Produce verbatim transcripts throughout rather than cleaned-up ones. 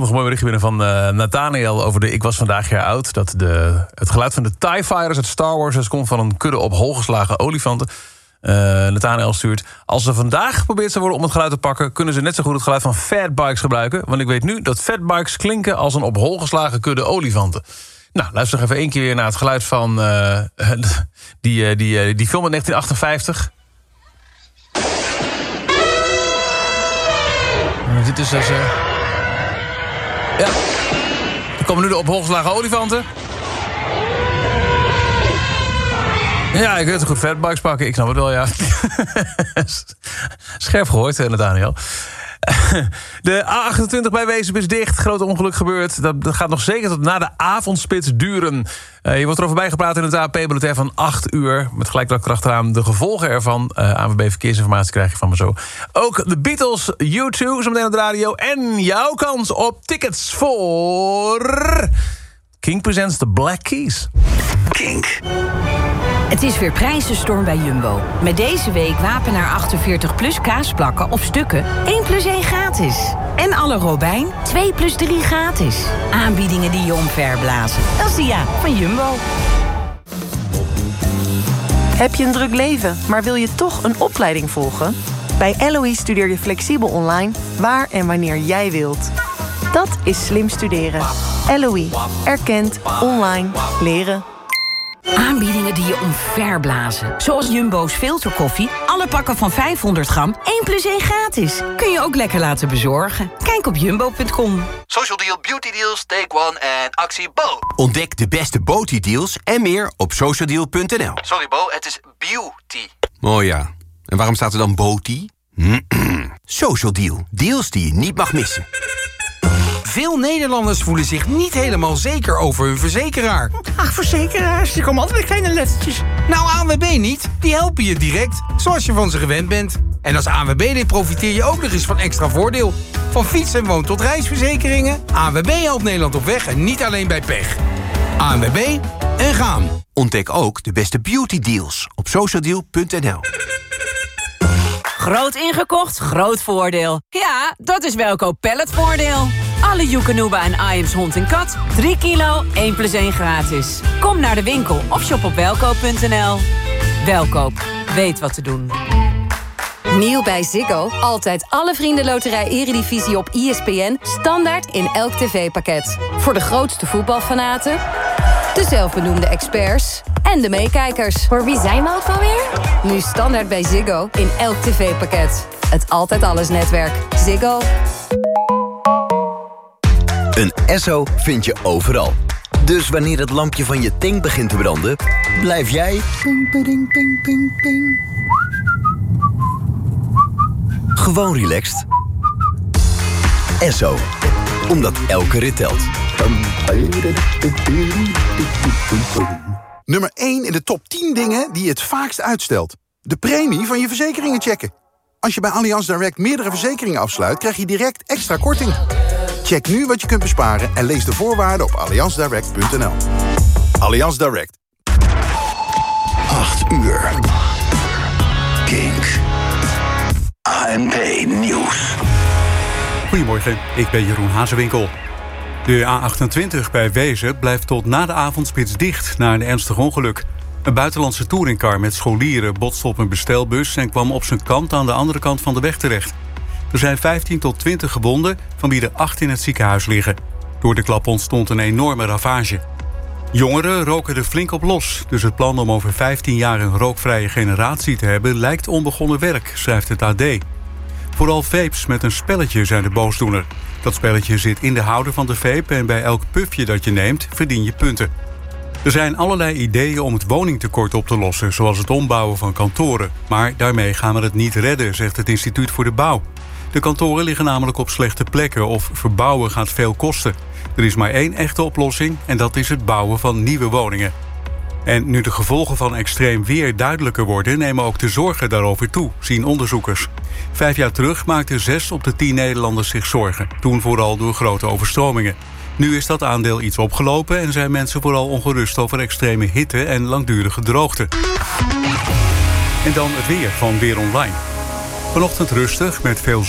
nog een mooi berichtje binnen van uh, Nathaniel over de Ik was vandaag jaar oud. Dat de, het geluid van de TIE Fighters uit Star Wars dus komt van een kudde op holgeslagen olifanten. Uh, Nathaniel stuurt: als ze vandaag geprobeerd zou worden om het geluid te pakken, kunnen ze net zo goed het geluid van fatbikes gebruiken. Want ik weet nu dat fatbikes klinken als een op hol geslagen kudde olifanten. Nou, luister nog even één keer weer naar het geluid van uh, die, uh, die, uh, die film uit negentien achtenvijftig. Uh, dit is dus... Uh... Ja. Er komen nu de op hol geslagen olifanten. Ja, ik weet het goed, fatbikes pakken. Ik snap het wel, ja. Scherp gehoord, Nathaniel. De A achtentwintig bij Wezep is dicht. Groot ongeluk gebeurd. Dat gaat nog zeker tot na de avondspits duren. Uh, je wordt erover bijgepraat in het A P bulletin van acht uur. Met gelijk erachteraan de gevolgen ervan. Uh, A N W B Verkeersinformatie krijg je van me zo. Ook de Beatles, U twee, zometeen op de radio. En jouw kans op tickets voor... Kink presents The Black Keys. Kink. Het is weer prijzenstorm bij Jumbo. Met deze week Wapenaar achtenveertig plus kaasplakken of stukken één plus één gratis. En alle Robijn twee plus drie gratis. Aanbiedingen die je omverblazen. Dat is de ja van Jumbo. Heb je een druk leven, maar wil je toch een opleiding volgen? Bij L O E studeer je flexibel online, waar en wanneer jij wilt. Dat is slim studeren. L O E. Erkend. Online. Leren. Aanbiedingen die je omverblazen. Zoals Jumbo's filterkoffie. Alle pakken van vijfhonderd gram. één plus één gratis. Kun je ook lekker laten bezorgen. Kijk op jumbo punt com. Social Deal, Beauty Deals, Take One en actie Bo. Ontdek de beste Beauty Deals en meer op social deal punt n l. Sorry Bo, het is beauty. Oh ja. En waarom staat er dan Beauty? Social Deal. Deals die je niet mag missen. Veel Nederlanders voelen zich niet helemaal zeker over hun verzekeraar. Ach, verzekeraars, die komen altijd met kleine lettertjes. Nou, A N W B niet. Die helpen je direct, zoals je van ze gewend bent. En als A N W B-lid profiteer je ook nog eens van extra voordeel. Van fiets- en woon- tot reisverzekeringen. A N W B helpt Nederland op weg en niet alleen bij pech. A N W B en gaan. Ontdek ook de beste beauty deals op social deal punt n l. Groot ingekocht, groot voordeel. Ja, dat is Welkoop Palletvoordeel. Alle Joekanuba en Iams hond en kat. drie kilo, één plus één gratis. Kom naar de winkel of shop op welkoop punt n l. Welkoop, weet wat te doen. Nieuw bij Ziggo. Altijd alle Vriendenloterij Eredivisie op I S P N. Standaard in elk tv-pakket. Voor de grootste voetbalfanaten, de zelfbenoemde experts en de meekijkers. Voor wie zijn we ook alweer? Nu standaard bij Ziggo in elk tv-pakket. Het Altijd Alles netwerk. Ziggo. Een Esso vind je overal. Dus wanneer het lampje van je tank begint te branden, blijf jij... Ping, ping, ping, ping, ping. Gewoon relaxed. Esso. Omdat elke rit telt. Nummer één in de top tien dingen die je het vaakst uitstelt. De premie van je verzekeringen checken. Als je bij Allianz Direct meerdere verzekeringen afsluit, krijg je direct extra korting. Check nu wat je kunt besparen en lees de voorwaarden op allianz direct punt n l. Allianz Direct. acht uur. Kink. A N P Nieuws. Goedemorgen, ik ben Jeroen Hazewinkel. De A achtentwintig bij Wezep blijft tot na de avondspits dicht na een ernstig ongeluk. Een buitenlandse touringcar met scholieren botste op een bestelbus en kwam op zijn kant aan de andere kant van de weg terecht. Er zijn vijftien tot twintig gewonden, van wie er acht in het ziekenhuis liggen. Door de klap ontstond een enorme ravage. Jongeren roken er flink op los, dus het plan om over vijftien jaar een rookvrije generatie te hebben lijkt onbegonnen werk, schrijft het A D. Vooral vapes met een spelletje zijn de boosdoener. Dat spelletje zit in de houder van de vape en bij elk pufje dat je neemt verdien je punten. Er zijn allerlei ideeën om het woningtekort op te lossen, zoals het ombouwen van kantoren. Maar daarmee gaan we het niet redden, zegt het Instituut voor de Bouw. De kantoren liggen namelijk op slechte plekken of verbouwen gaat veel kosten. Er is maar één echte oplossing en dat is het bouwen van nieuwe woningen. En nu de gevolgen van extreem weer duidelijker worden, nemen ook de zorgen daarover toe, zien onderzoekers. Vijf jaar terug maakten zes op de tien Nederlanders zich zorgen, toen vooral door grote overstromingen. Nu is dat aandeel iets opgelopen en zijn mensen vooral ongerust over extreme hitte en langdurige droogte. En dan het weer van Weer Online. Vanochtend rustig met veel zon.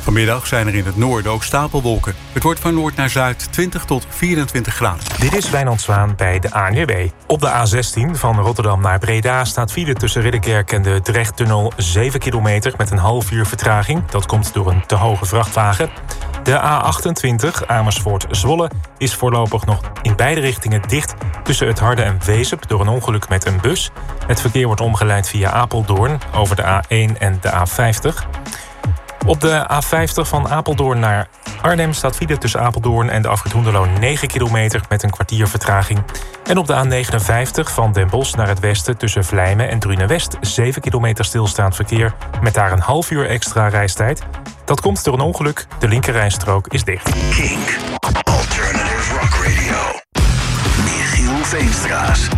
Vanmiddag zijn er in het noorden ook stapelwolken. Het wordt van noord naar zuid twintig tot vierentwintig graden. Dit is Wijnand Zwaan bij de A N W B. Op de A zestien van Rotterdam naar Breda staat file tussen Ridderkerk en de Drechttunnel zeven kilometer met een half uur vertraging. Dat komt door een te hoge vrachtwagen. De A achtentwintig Amersfoort-Zwolle is voorlopig nog in beide richtingen dicht tussen het Harde en Wezep door een ongeluk met een bus. Het verkeer wordt omgeleid via Apeldoorn over de A één en de A vijftig. Op de A vijftig van Apeldoorn naar Arnhem staat file tussen Apeldoorn en de afrit Hoenderloo negen kilometer met een kwartier vertraging. En op de A negenenvijftig van Den Bosch naar het westen tussen Vlijmen en Drunenwest zeven kilometer stilstaand verkeer met daar een half uur extra reistijd. Dat komt door een ongeluk. De linkerrijstrook is dicht. Kink Alternative Rock Radio. Michiel Veenstra's.